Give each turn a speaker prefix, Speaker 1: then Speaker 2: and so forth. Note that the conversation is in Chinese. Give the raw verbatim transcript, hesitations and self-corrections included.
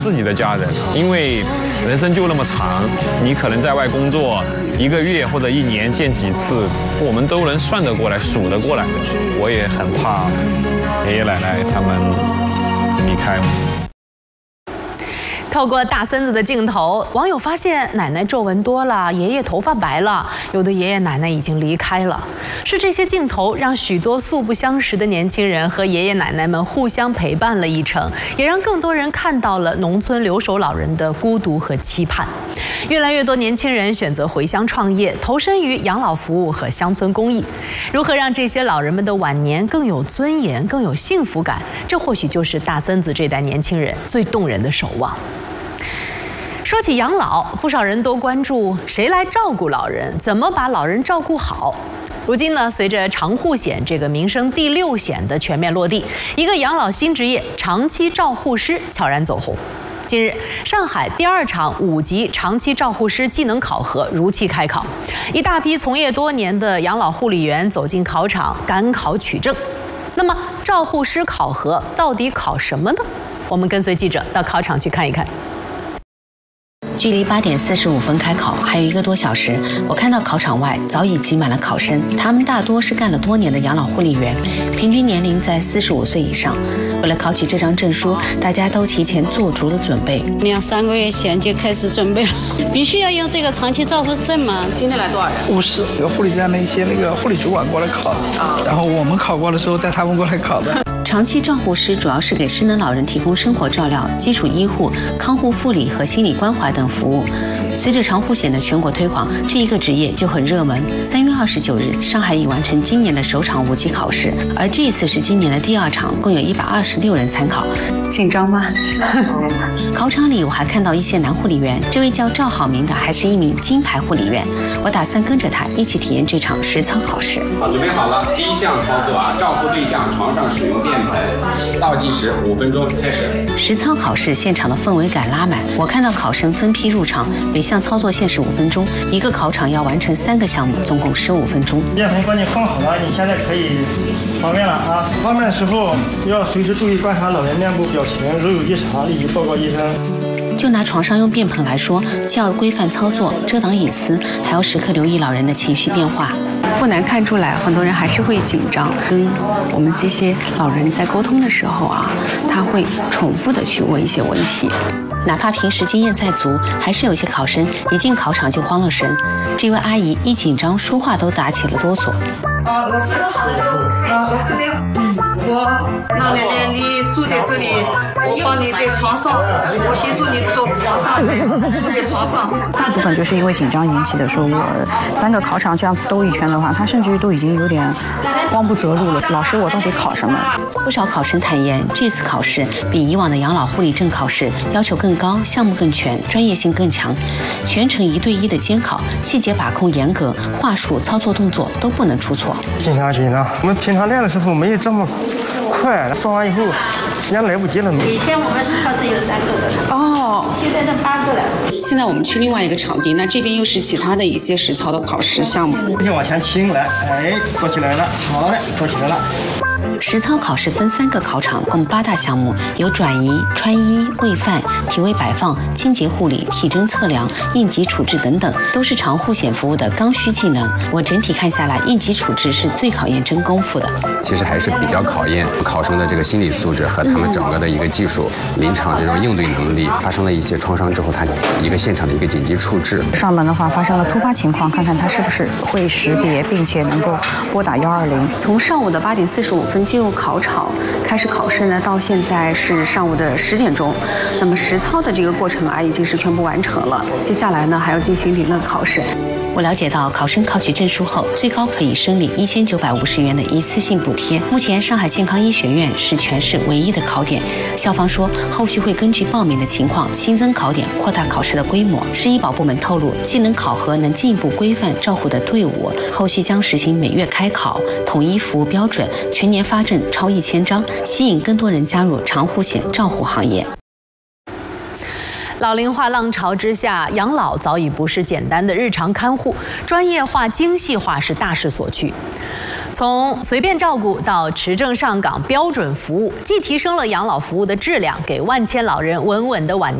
Speaker 1: 自己的家人，因为人生就那么长，你可能在外工作一个月或者一年见几次，我们都能算得过来、数得过来的。我也很怕爷爷奶奶他们离开我。
Speaker 2: 透过大孙子的镜头，网友发现奶奶皱纹多了，爷爷头发白了，有的爷爷奶奶已经离开了。是这些镜头让许多素不相识的年轻人和爷爷奶奶们互相陪伴了一程，也让更多人看到了农村留守老人的孤独和期盼。越来越多年轻人选择回乡创业，投身于养老服务和乡村公益。如何让这些老人们的晚年更有尊严、更有幸福感？这或许就是大孙子这代年轻人最动人的守望。 说起养老，不少人都关注谁来照顾老人，怎么把老人照顾好。如今呢，随着长护险这个民生第六险的全面落地，一个养老新职业——长期照护师悄然走红。近日，上海第二场五级长期照护师技能考核如期开考，一大批从业多年的养老护理员走进考场赶考取证。那么，照护师考核到底考什么呢？我们跟随记者到考场去看一看。
Speaker 3: 距离八点四十五分开考还有一个多小时，我看到考场外早已挤满了考生，他们大多是干了多年的养老护理员，平均年龄在四十五岁以上。为了考取这张证书，大家都提前做足了准备，
Speaker 4: 两三个月前就开始准备了，必须要用这个长期照护证嘛。
Speaker 2: 今天来多少人？
Speaker 5: 五十。有护理站的一些那个护理主管过来考，然后我们考过的时候带他们过来考的。
Speaker 3: 长期照护师主要是给失能老人提供生活照料、基础医护、康护护理和心理关怀等服务。随着长护险的全国推广，这一个职业就很热门。三月二十九日，上海已完成今年的首场五级考试，而这一次是今年的第二场，共有一百二十六人参考。紧张吗？考场里我还看到一些男护理员，这位叫赵好明的还是一名金牌护理员。我打算跟着他一起体验这场实操考试。
Speaker 6: 好，准备好了，第一项操作啊，照顾对象床上使用便盆，倒计时五分钟，开始。
Speaker 3: 实操考试现场的氛围感拉满，我看到考生分批入场，每项操作限时五分钟，一个考场要完成三个项目，总共十五分钟。
Speaker 7: 便盆帮你放好了，你现在可以方便了啊！方便的时候要随时注意观察老人面部表情，如有异常立即报告医生。
Speaker 3: 就拿床上用便盆来说，既要规范操作，遮挡隐私，还要时刻留意老人的情绪变化。
Speaker 8: 不难看出来，很多人还是会紧张。跟我们这些老人在沟通的时候啊，他会重复的去问一些问题。
Speaker 3: 哪怕平时经验再足，还是有些考生一进考场就慌了神。这位阿姨一紧张，说话都打起了哆嗦。
Speaker 9: 啊，我是十六，啊，我是六，我老奶奶，你坐在这里，我帮你在床上，我先助你坐床上，坐在床上。
Speaker 8: 大部分就是因为紧张引起的，说我三个考场这样子兜一圈的话，他甚至于都已经有点慌不择路了。老师，我到底考什么？
Speaker 3: 不少考生坦言，这次考试比以往的养老护理证考试要求更高，项目更全，专业性更强，全程一对一的监考，细节把控严格，话术、操作动作都不能出错。
Speaker 7: 紧张紧张，我们平常练的时候没有这么快，做完以后时间来不及了。
Speaker 4: 以前我们实操只有三个的，
Speaker 8: 哦，
Speaker 4: 现在这八个了。
Speaker 8: 现在我们去另外一个场地，那这边又是其他的一些实操的考试项目。
Speaker 7: 先往前倾来，哎，坐起来了，好嘞，坐起来了。
Speaker 3: 实操考试分三个考场，共八大项目，有转移、穿衣、喂饭、体位摆放、清洁护理、体征测量、应急处置等等，都是长护险服务的刚需技能。我整体看下来，应急处置是最考验真功夫的。
Speaker 6: 其实还是比较考验考生的这个心理素质和他们整个的一个技术、临场这种应对能力。发生了一些创伤之后，他一个现场的一个紧急处置。
Speaker 8: 上门的话发生了突发情况，看看他是不是会识别，并且能够拨打幺二零。从上午的八点四十五分进入考场开始考试呢，到现在是上午的十点钟。那么实操的这个过程啊，已经是全部完成了。接下来呢，还要进行理论考试。
Speaker 3: 我了解到，考生考取证书后，最高可以申领一千九百五十元的一次性补贴。目前，上海健康医学院是全市唯一的考点。校方说，后续会根据报名的情况新增考点，扩大考试的规模。市医保部门透露，技能考核能进一步规范照护的队伍，后续将实行每月开考，统一服务标准，全年发证超一千张，吸引更多人加入长护险照护行业。
Speaker 2: 老龄化浪潮之下，养老早已不是简单的日常看护，专业化、精细化是大势所趋。 从随便照顾到持证上岗标准服务，既提升了养老服务的质量，给万千老人稳稳的晚年。